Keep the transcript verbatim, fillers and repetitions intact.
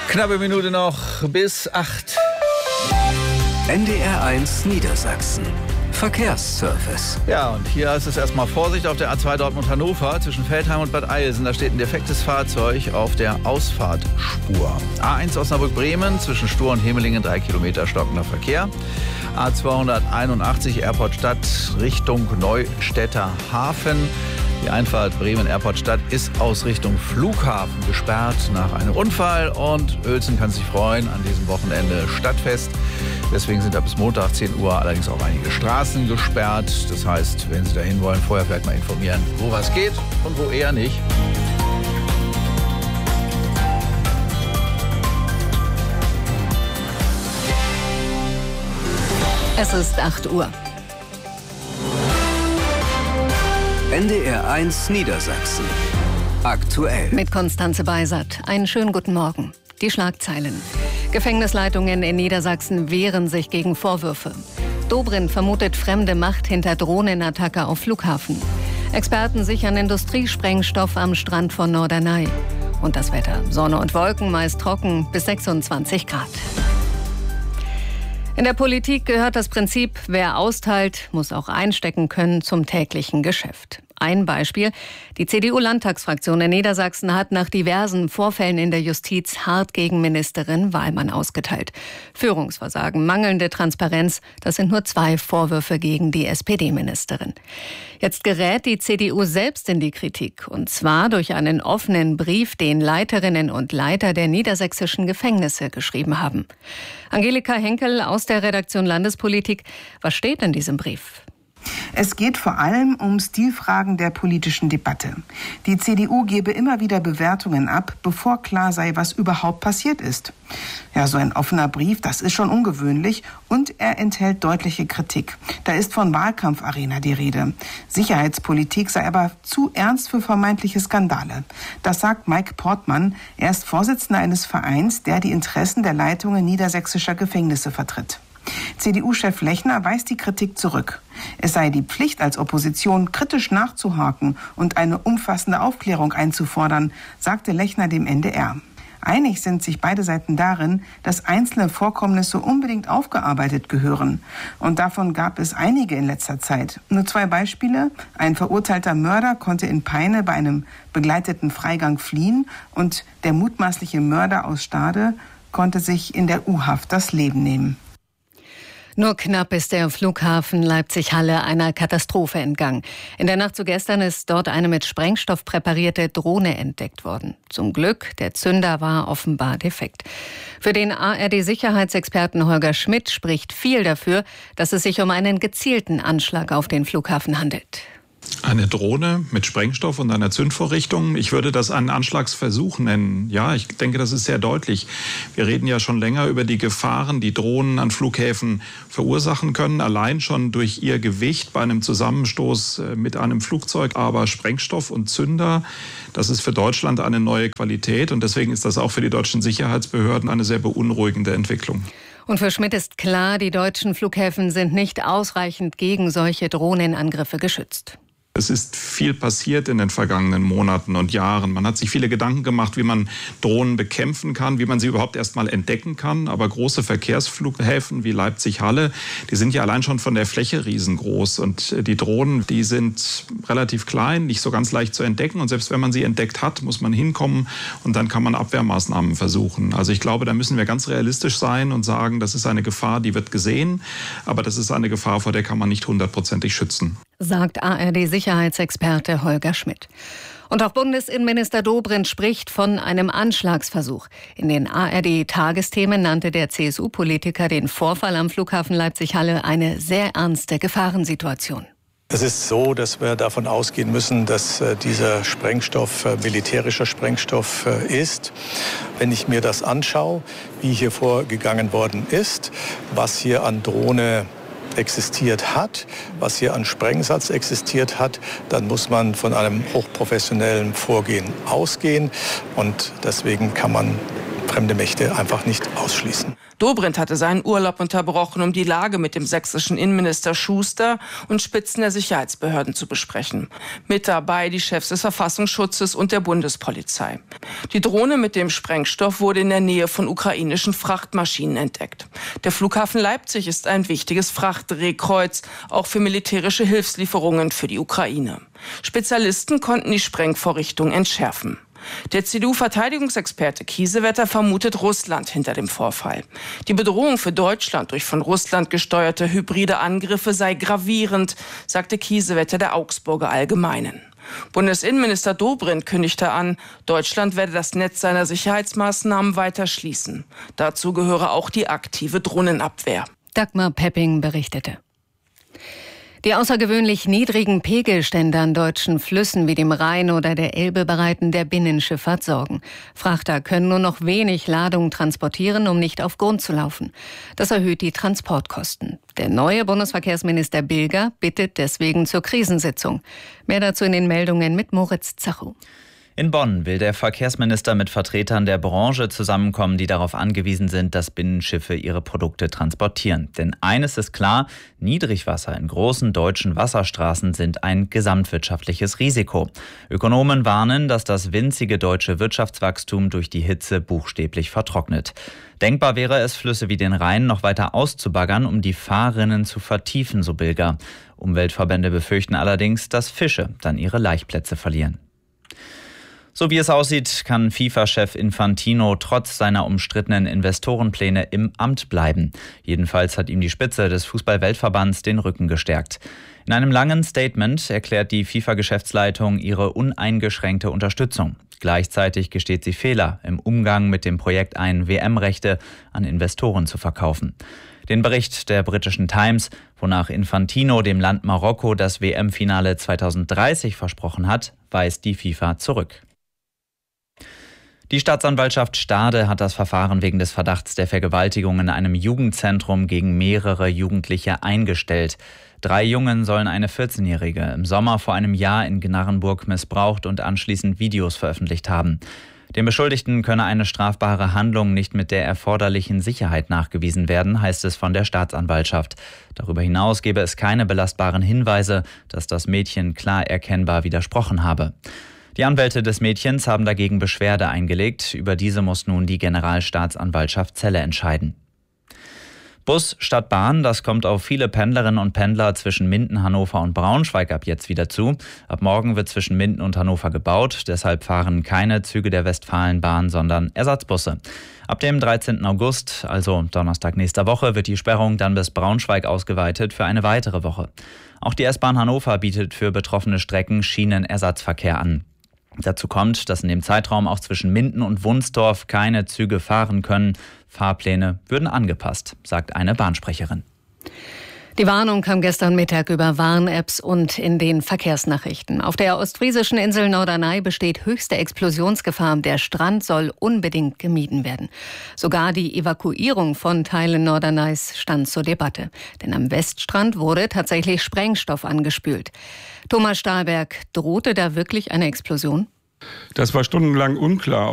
Knappe Minute noch bis acht. N D R eins Niedersachsen. Verkehrsservice. Ja, und hier ist es erstmal Vorsicht auf der A zwei Dortmund-Hannover zwischen Veltheim und Bad Eilsen. Da steht ein defektes Fahrzeug auf der Ausfahrtspur. A eins Osnabrück-Bremen zwischen Stur und Hemelingen drei Kilometer stockender Verkehr. A zweihunderteinundachtzig Airport-Stadt Richtung Neustädter Hafen. Die Einfahrt Bremen-Airport-Stadt ist aus Richtung Flughafen gesperrt nach einem Unfall. Und Uelzen kann sich freuen, an diesem Wochenende Stadtfest. Deswegen sind da bis Montag zehn Uhr allerdings auch einige Straßen gesperrt. Das heißt, wenn Sie dahin wollen, vorher vielleicht mal informieren, wo was geht und wo eher nicht. Es ist acht Uhr. N D R eins Niedersachsen. Aktuell. Mit Konstanze Beisert. Einen schönen guten Morgen. Die Schlagzeilen. Gefängnisleitungen in Niedersachsen wehren sich gegen Vorwürfe. Dobrindt vermutet fremde Macht hinter Drohnenattacke auf Flughafen. Experten sichern Industriesprengstoff am Strand von Norderney. Und das Wetter. Sonne und Wolken, meist trocken, bis sechsundzwanzig Grad. In der Politik gehört das Prinzip, wer austeilt, muss auch einstecken können, zum täglichen Geschäft. Ein Beispiel: Die C D U-Landtagsfraktion in Niedersachsen hat nach diversen Vorfällen in der Justiz hart gegen Ministerin Wahlmann ausgeteilt. Führungsversagen, mangelnde Transparenz, das sind nur zwei Vorwürfe gegen die S P D-Ministerin. Jetzt gerät die C D U selbst in die Kritik, und zwar durch einen offenen Brief, den Leiterinnen und Leiter der niedersächsischen Gefängnisse geschrieben haben. Angelika Henkel aus der Redaktion Landespolitik. Was steht in diesem Brief? Es geht vor allem um Stilfragen der politischen Debatte. Die C D U gebe immer wieder Bewertungen ab, bevor klar sei, was überhaupt passiert ist. Ja, so ein offener Brief, das ist schon ungewöhnlich, und er enthält deutliche Kritik. Da ist von Wahlkampfarena die Rede. Sicherheitspolitik sei aber zu ernst für vermeintliche Skandale. Das sagt Mike Portmann. Er ist Vorsitzender eines Vereins, der die Interessen der Leitungen niedersächsischer Gefängnisse vertritt. C D U-Chef Lechner weist die Kritik zurück. Es sei die Pflicht als Opposition, kritisch nachzuhaken und eine umfassende Aufklärung einzufordern, sagte Lechner dem N D R. Einig sind sich beide Seiten darin, dass einzelne Vorkommnisse unbedingt aufgearbeitet gehören. Und davon gab es einige in letzter Zeit. Nur zwei Beispiele. Ein verurteilter Mörder konnte in Peine bei einem begleiteten Freigang fliehen, und der mutmaßliche Mörder aus Stade konnte sich in der U-Haft das Leben nehmen. Nur knapp ist der Flughafen Leipzig-Halle einer Katastrophe entgangen. In der Nacht zu gestern ist dort eine mit Sprengstoff präparierte Drohne entdeckt worden. Zum Glück, der Zünder war offenbar defekt. Für den A R D-Sicherheitsexperten Holger Schmidt spricht viel dafür, dass es sich um einen gezielten Anschlag auf den Flughafen handelt. Eine Drohne mit Sprengstoff und einer Zündvorrichtung. Ich würde das einen Anschlagsversuch nennen. Ja, ich denke, das ist sehr deutlich. Wir reden ja schon länger über die Gefahren, die Drohnen an Flughäfen verursachen können. Allein schon durch ihr Gewicht bei einem Zusammenstoß mit einem Flugzeug. Aber Sprengstoff und Zünder, das ist für Deutschland eine neue Qualität. Und deswegen ist das auch für die deutschen Sicherheitsbehörden eine sehr beunruhigende Entwicklung. Und für Schmidt ist klar, die deutschen Flughäfen sind nicht ausreichend gegen solche Drohnenangriffe geschützt. Es ist viel passiert in den vergangenen Monaten und Jahren. Man hat sich viele Gedanken gemacht, wie man Drohnen bekämpfen kann, wie man sie überhaupt erst mal entdecken kann. Aber große Verkehrsflughäfen wie Leipzig-Halle, die sind ja allein schon von der Fläche riesengroß. Und die Drohnen, die sind relativ klein, nicht so ganz leicht zu entdecken. Und selbst wenn man sie entdeckt hat, muss man hinkommen und dann kann man Abwehrmaßnahmen versuchen. Also ich glaube, da müssen wir ganz realistisch sein und sagen, das ist eine Gefahr, die wird gesehen. Aber das ist eine Gefahr, vor der kann man nicht hundertprozentig schützen. Sagt A R D-Sicherheitsexperte Holger Schmidt. Und auch Bundesinnenminister Dobrindt spricht von einem Anschlagsversuch. In den A R D-Tagesthemen nannte der C S U-Politiker den Vorfall am Flughafen Leipzig-Halle eine sehr ernste Gefahrensituation. Es ist so, dass wir davon ausgehen müssen, dass äh, dieser Sprengstoff äh, militärischer Sprengstoff äh, ist. Wenn ich mir das anschaue, wie hier vorgegangen worden ist, was hier an Drohne existiert hat, was hier an Sprengsatz existiert hat, dann muss man von einem hochprofessionellen Vorgehen ausgehen. Und deswegen kann man fremde Mächte einfach nicht ausschließen. Dobrindt hatte seinen Urlaub unterbrochen, um die Lage mit dem sächsischen Innenminister Schuster und Spitzen der Sicherheitsbehörden zu besprechen. Mit dabei die Chefs des Verfassungsschutzes und der Bundespolizei. Die Drohne mit dem Sprengstoff wurde in der Nähe von ukrainischen Frachtmaschinen entdeckt. Der Flughafen Leipzig ist ein wichtiges Frachtdrehkreuz, auch für militärische Hilfslieferungen für die Ukraine. Spezialisten konnten die Sprengvorrichtung entschärfen. Der C D U-Verteidigungsexperte Kiesewetter vermutet Russland hinter dem Vorfall. Die Bedrohung für Deutschland durch von Russland gesteuerte hybride Angriffe sei gravierend, sagte Kiesewetter der Augsburger Allgemeinen. Bundesinnenminister Dobrindt kündigte an, Deutschland werde das Netz seiner Sicherheitsmaßnahmen weiter schließen. Dazu gehöre auch die aktive Drohnenabwehr. Dagmar Pepping berichtete. Die außergewöhnlich niedrigen Pegelstände an deutschen Flüssen wie dem Rhein oder der Elbe bereiten der Binnenschifffahrt Sorgen. Frachter können nur noch wenig Ladung transportieren, um nicht auf Grund zu laufen. Das erhöht die Transportkosten. Der neue Bundesverkehrsminister Bilger bittet deswegen zur Krisensitzung. Mehr dazu in den Meldungen mit Moritz Zacho. In Bonn will der Verkehrsminister mit Vertretern der Branche zusammenkommen, die darauf angewiesen sind, dass Binnenschiffe ihre Produkte transportieren. Denn eines ist klar, Niedrigwasser in großen deutschen Wasserstraßen sind ein gesamtwirtschaftliches Risiko. Ökonomen warnen, dass das winzige deutsche Wirtschaftswachstum durch die Hitze buchstäblich vertrocknet. Denkbar wäre es, Flüsse wie den Rhein noch weiter auszubaggern, um die Fahrrinnen zu vertiefen, so Bilger. Umweltverbände befürchten allerdings, dass Fische dann ihre Laichplätze verlieren. So wie es aussieht, kann FIFA-Chef Infantino trotz seiner umstrittenen Investorenpläne im Amt bleiben. Jedenfalls hat ihm die Spitze des Fußball-Weltverbands den Rücken gestärkt. In einem langen Statement erklärt die FIFA-Geschäftsleitung ihre uneingeschränkte Unterstützung. Gleichzeitig gesteht sie Fehler im Umgang mit dem Projekt ein, W M-Rechte an Investoren zu verkaufen. Den Bericht der britischen Times, wonach Infantino dem Land Marokko das W M-Finale zweitausenddreißig versprochen hat, weist die FIFA zurück. Die Staatsanwaltschaft Stade hat das Verfahren wegen des Verdachts der Vergewaltigung in einem Jugendzentrum gegen mehrere Jugendliche eingestellt. Drei Jungen sollen eine vierzehnjährige im Sommer vor einem Jahr in Gnarrenburg missbraucht und anschließend Videos veröffentlicht haben. Dem Beschuldigten könne eine strafbare Handlung nicht mit der erforderlichen Sicherheit nachgewiesen werden, heißt es von der Staatsanwaltschaft. Darüber hinaus gebe es keine belastbaren Hinweise, dass das Mädchen klar erkennbar widersprochen habe. Die Anwälte des Mädchens haben dagegen Beschwerde eingelegt. Über diese muss nun die Generalstaatsanwaltschaft Celle entscheiden. Bus statt Bahn, das kommt auf viele Pendlerinnen und Pendler zwischen Minden, Hannover und Braunschweig ab jetzt wieder zu. Ab morgen wird zwischen Minden und Hannover gebaut. Deshalb fahren keine Züge der Westfalenbahn, sondern Ersatzbusse. Ab dem dreizehnten August, also Donnerstag nächster Woche, wird die Sperrung dann bis Braunschweig ausgeweitet für eine weitere Woche. Auch die S-Bahn Hannover bietet für betroffene Strecken Schienenersatzverkehr an. Dazu kommt, dass in dem Zeitraum auch zwischen Minden und Wunsdorf keine Züge fahren können. Fahrpläne würden angepasst, sagt eine Bahnsprecherin. Die Warnung kam gestern Mittag über Warn-Apps und in den Verkehrsnachrichten. Auf der ostfriesischen Insel Norderney besteht höchste Explosionsgefahr. Der Strand soll unbedingt gemieden werden. Sogar die Evakuierung von Teilen Norderneys stand zur Debatte. Denn am Weststrand wurde tatsächlich Sprengstoff angespült. Thomas Stahlberg, drohte da wirklich eine Explosion? Das war stundenlang unklar.